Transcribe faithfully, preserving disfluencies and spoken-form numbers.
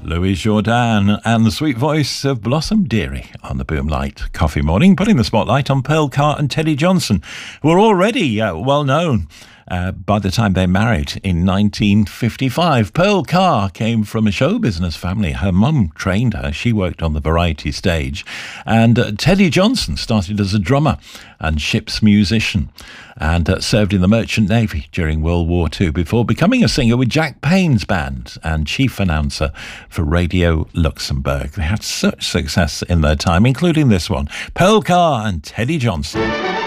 Louis Jordan and the sweet voice of Blossom Dearie on the Boomlight Coffee Morning, putting the spotlight on Pearl Carr and Teddy Johnson, who are already uh, well known uh, by the time they married in nineteen fifty-five. Pearl Carr came from a show business family. Her mum trained her. She worked on the variety stage. And uh, Teddy Johnson started as a drummer and ship's musician, and uh, served in the Merchant Navy during World War Two before becoming a singer with Jack Payne's band and chief announcer for Radio Luxembourg. They had such success in their time, including this one, Pearl Carr and Teddy Johnson.